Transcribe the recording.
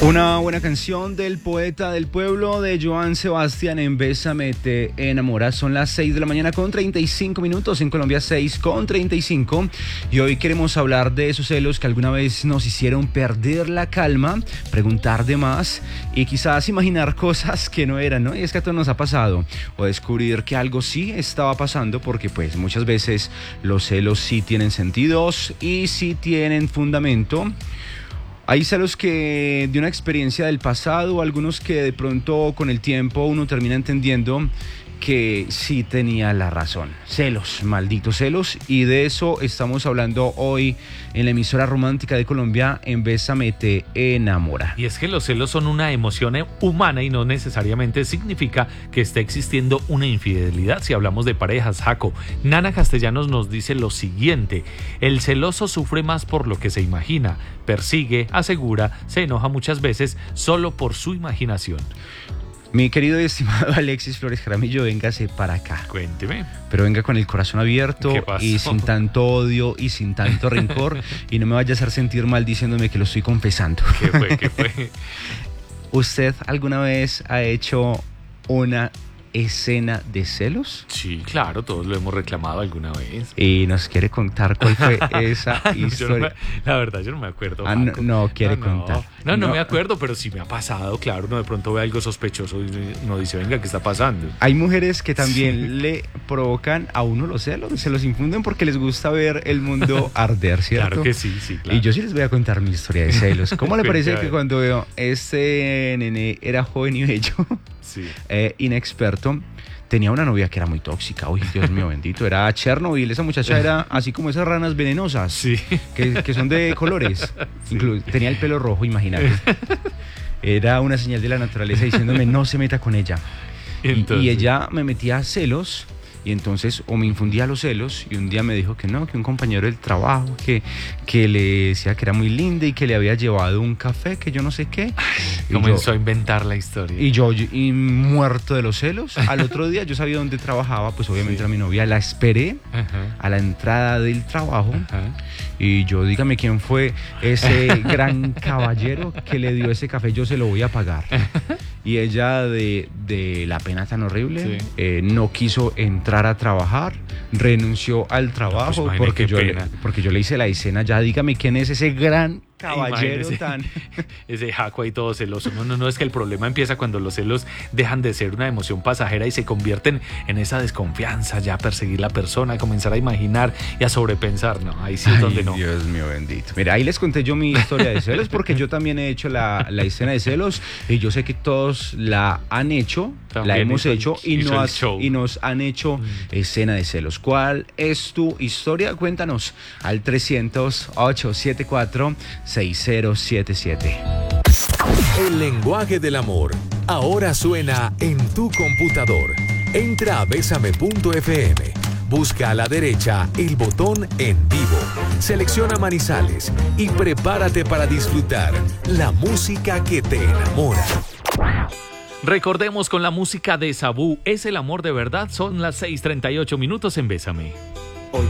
Una buena canción del poeta del pueblo de Joan Sebastián en Bésame te enamora. Son las 6 de la mañana con 35 minutos, en Colombia 6 con 35. Y hoy queremos hablar de esos celos que alguna vez nos hicieron perder la calma, preguntar de más y quizás imaginar cosas que no eran, ¿no? Y es que a todos nos ha pasado. O descubrir que algo sí estaba pasando, porque pues muchas veces los celos sí tienen sentidos y sí tienen fundamento. Hay celos que de una experiencia del pasado, algunos que de pronto con el tiempo uno termina entendiendo que sí tenía la razón. Celos, malditos celos, y de eso estamos hablando hoy en la emisora romántica de Colombia, en Bésame te enamora. Y es que los celos son una emoción humana y no necesariamente significa que esté existiendo una infidelidad. Si hablamos de parejas, Jaco, Nana Castellanos nos dice lo siguiente: el celoso sufre más por lo que se imagina, persigue, asegura, se enoja muchas veces solo por su imaginación. Mi querido y estimado Alexis Flores Jaramillo, véngase para acá. Cuénteme. Pero venga con el corazón abierto y sin tanto odio y sin tanto rencor, y no me vaya a hacer sentir mal diciéndome que lo estoy confesando. ¿Qué fue? ¿Usted alguna vez ha hecho una escena de celos? Sí, claro, todos lo hemos reclamado alguna vez. ¿Y nos quiere contar cuál fue esa historia? La verdad, yo no me acuerdo. No quiere contar. No me acuerdo, pero sí me ha pasado, claro. Uno de pronto ve algo sospechoso y uno dice, venga, ¿qué está pasando? Hay mujeres que también le provocan a uno los celos, se los infunden porque les gusta ver el mundo arder, ¿cierto? Claro que sí, claro. Y yo sí les voy a contar mi historia de celos. ¿Cómo le parece que cuando veo este nene era joven y bello, sí, inexperto, tenía una novia que era muy tóxica? Uy, Dios mío bendito, era Chernobyl. Esa muchacha era así como esas ranas venenosas, sí, que son de colores. Sí. Tenía el pelo rojo, imagínate. Era una señal de la naturaleza diciéndome no se meta con ella. Y ella me metía a celos. Y entonces o me infundía los celos, y un día me dijo que no, que un compañero del trabajo que le decía que era muy linda y que le había llevado un café, que yo no sé qué. Comenzó a inventar la historia. Y yo muerto de los celos. Al otro día yo sabía dónde trabajaba, pues obviamente era mi novia. La esperé a la entrada del trabajo. Y yo, dígame quién fue ese gran caballero que le dio ese café, yo se lo voy a pagar. Y ella de la pena tan horrible, no quiso entrar a trabajar, renunció al trabajo, pues porque yo le hice la escena. Ya dígame quién es ese gran caballero tan... Ese Jaco ahí todo celoso. No, es que el problema empieza cuando los celos dejan de ser una emoción pasajera y se convierten en esa desconfianza, ya a perseguir la persona, a comenzar a imaginar y a sobrepensar. No, ahí sí es donde no. Dios mío bendito. Mira, ahí les conté yo mi historia de celos, porque yo también he hecho la escena de celos, y yo sé que todos la han hecho, también la hemos hecho y nos han hecho escena de celos. ¿Cuál es tu historia? Cuéntanos al 300-874-6077. El lenguaje del amor ahora suena en tu computador. Entra a besame.fm. Busca a la derecha el botón En Vivo. Selecciona Manizales y prepárate para disfrutar la música que te enamora. Recordemos con la música de Sabú, es el amor de verdad. Son las 6:38 minutos en Bésame.